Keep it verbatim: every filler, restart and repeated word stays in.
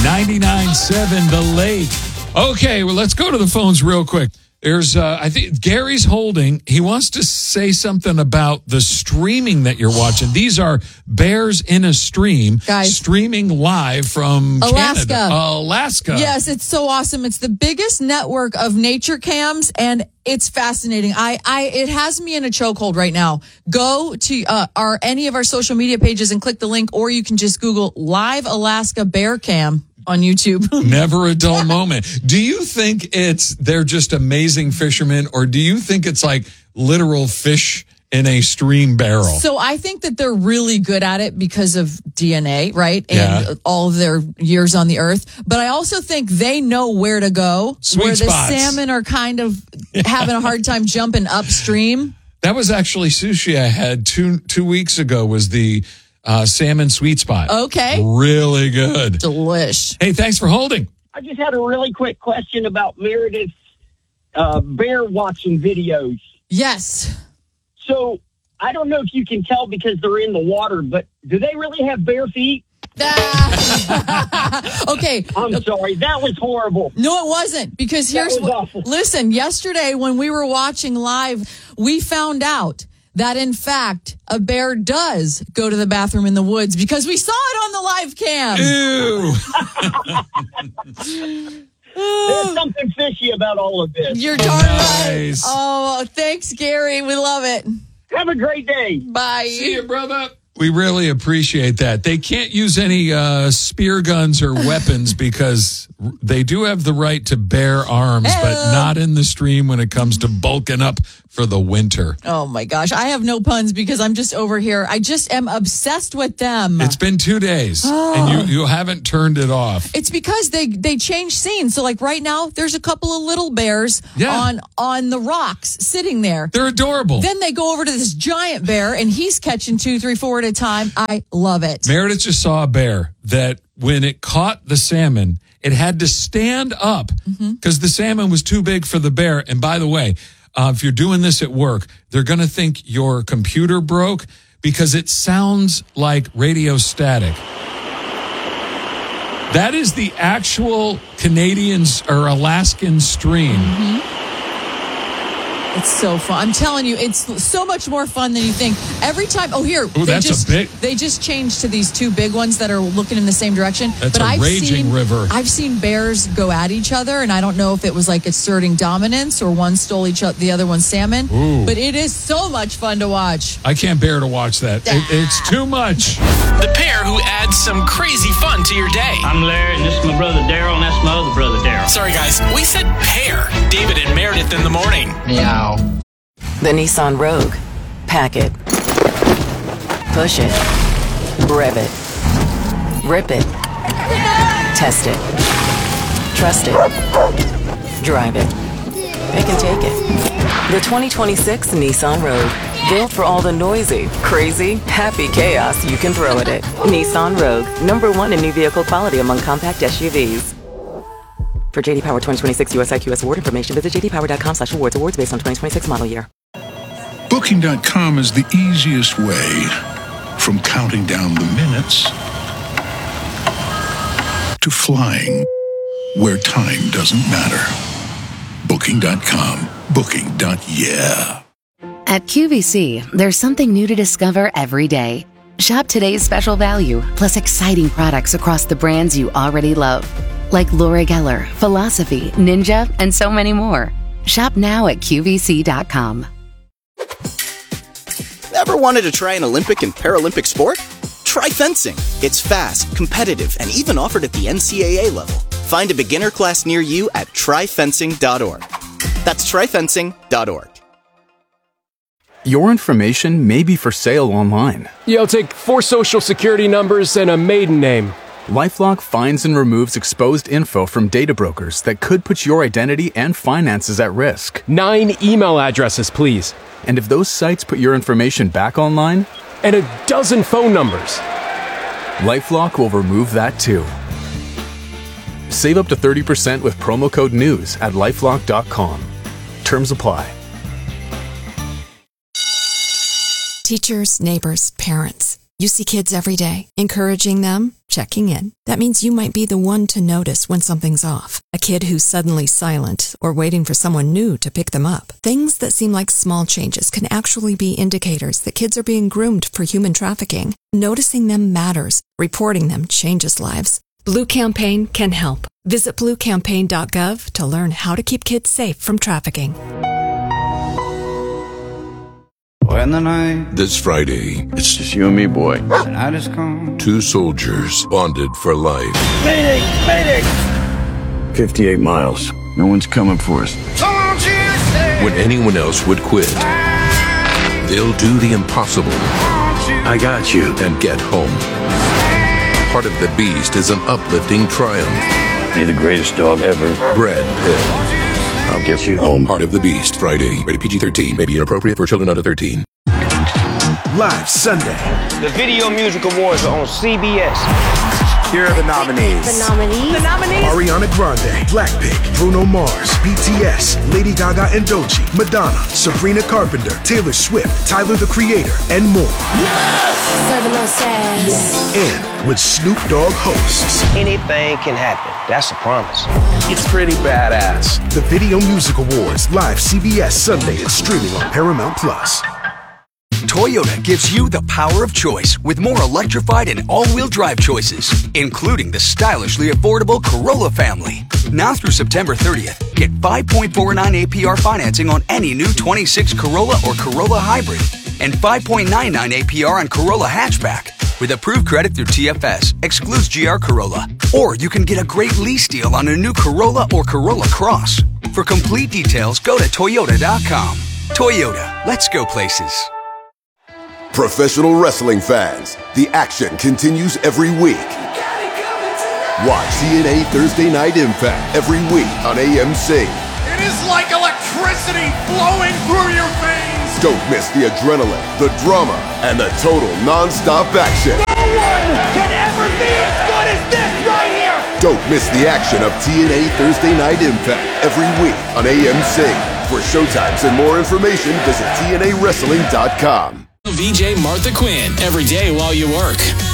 ninety-nine point seven The Lake. Okay, well, let's go to the phones real quick. There's, uh, I think, Gary's holding. He wants to say something about the streaming that you're watching. These are bears in a stream, Guys, streaming live from Alaska. Canada. Alaska. Yes, it's so awesome. It's the biggest network of nature cams, and it's fascinating. I, I, it has me in a chokehold right now. Go to uh, our any of our social media pages and click the link, or you can just Google Live Alaska Bear Cam on YouTube. Never a dull moment. Do you think it's they're just amazing fishermen, or do you think it's like literal fish in a stream barrel? So I think that they're really good at it because of D N A, right? And Yeah. all of their years on the earth. But I also think they know where to go, Sweet where spots. the salmon are kind of having a hard time jumping upstream. That was actually sushi I had two two weeks ago. Was the uh, salmon sweet spot? Okay. Really good. Delish. Hey, thanks for holding. I just had a really quick question about Meredith's uh, bear watching videos. Yes. So I don't know if you can tell because they're in the water, but do they really have bare feet? Ah. Okay. I'm sorry. That was horrible. No, it wasn't. Because here's That was what, awful. listen, yesterday when we were watching live, we found out that in fact a bear does go to the bathroom in the woods because we saw it on the live cam. Ew. There's something fishy about all of this. You're darn right. Nice. Oh, thanks, Gary. We love it. Have a great day. Bye. See you, brother. We really appreciate that. They can't use any uh, spear guns or weapons because they do have the right to bear arms, but Hello. not in the stream when it comes to bulking up for the winter. Oh my gosh. I have no puns because I'm just over here. I just am obsessed with them. It's been two days, Oh. and you, you haven't turned it off. It's because they they change scenes. So like right now, there's a couple of little bears Yeah. on on the rocks sitting there. They're adorable. Then they go over to this giant bear, and he's catching two, three, four at a time. I love it. Meredith just saw a bear that when it caught the salmon, it had to stand up because the salmon was too big for the bear. And by the way, uh, if you're doing this at work, they're going to think your computer broke because it sounds like radio static. That is the actual Canadian or Alaskan stream. It's so fun. I'm telling you, it's so much more fun than you think. Every time, oh here, Ooh, they that's a just big- they just changed to these two big ones that are looking in the same direction. That's but a I've raging seen, river. I've seen bears go at each other, and I don't know if it was like asserting dominance or one stole each other, the other one's salmon. Ooh. But it is so much fun to watch. I can't bear to watch that. It, it's too much. The pair who adds some crazy fun to your day. I'm Larry, and this is my brother Daryl, and that's my other brother Daryl. Sorry, guys. We said pair. David and Meredith in the morning. Meow. The Nissan Rogue. Pack it. Push it. Rev it. Rip it. Test it. Trust it. Drive it. Pick and take it. The twenty twenty-six Nissan Rogue. Built for all the noisy, crazy, happy chaos you can throw at it. Nissan Rogue. Number one in new vehicle quality among compact S U Vs. For J D Power twenty twenty-six U S I Q S award information, visit j d power dot com slash awards. Awards based on twenty twenty-six model year. Booking dot com is the easiest way from counting down the minutes to flying where time doesn't matter. Booking dot com. Booking. Yeah. At Q V C, there's something new to discover every day. Shop today's special value, plus exciting products across the brands you already love. Like Laura Geller, Philosophy, Ninja, and so many more. Shop now at Q V C dot com. Ever wanted to try an Olympic and Paralympic sport? Try fencing. It's fast, competitive, and even offered at the N C A A level. Find a beginner class near you at try fencing dot org. That's try fencing dot org. Your information may be for sale online. Yeah, I'll take four social security numbers and a maiden name. LifeLock finds and removes exposed info from data brokers that could put your identity and finances at risk. Nine email addresses, please. And if those sites put your information back online? And a dozen phone numbers. LifeLock will remove that too. Save up to thirty percent with promo code NEWS at lifelock dot com. Terms apply. Teachers, neighbors, parents. You see kids every day, encouraging them, checking in. That means you might be the one to notice when something's off. A kid who's suddenly silent or waiting for someone new to pick them up. Things that seem like small changes can actually be indicators that kids are being groomed for human trafficking. Noticing them matters. Reporting them changes lives. Blue Campaign can help. Visit blue campaign dot gov to learn how to keep kids safe from trafficking. When the night This Friday, it's just you and me, boy. The night is calm. two soldiers bonded for life. Mayday! Mayday! fifty-eight miles. No one's coming for us. When anyone else would quit, they'll do the impossible. I got you. And get home. Heart of the Beast is an uplifting triumph. You're the greatest dog ever. Brad Pitt. I'll get you home. Heart of the Beast, Friday. Rated P G thirteen. May be inappropriate for children under thirteen. Live Sunday. The Video Music Awards are on C B S. Here are the nominees. The nominees. The nominees. Ariana Grande, Blackpink, Bruno Mars, B T S, Lady Gaga and Doechii, Madonna, Sabrina Carpenter, Taylor Swift, Tyler the Creator, and more. Yes! Serving us ass. And with Snoop Dogg hosts. Anything can happen. That's a promise. It's pretty badass. The Video Music Awards, live C B S Sunday and streaming on Paramount Plus. Toyota gives you the power of choice with more electrified and all-wheel drive choices, including the stylishly affordable Corolla family. Now through September thirtieth, get five point four nine A P R financing on any new twenty-six Corolla or Corolla Hybrid and five point nine nine A P R on Corolla Hatchback. With approved credit through T F S, excludes G R Corolla. Or you can get a great lease deal on a new Corolla or Corolla Cross. For complete details, go to Toyota dot com. Toyota, let's go places. Professional wrestling fans, the action continues every week. Watch T N A Thursday Night Impact every week on A M C. It is like electricity flowing through your veins. Don't miss the adrenaline, the drama, and the total non-stop action. No one can ever be as good as this right here. Don't miss the action of T N A Thursday Night Impact every week on A M C. For showtimes and more information, visit T N A wrestling dot com. V J Martha Quinn every day while you work.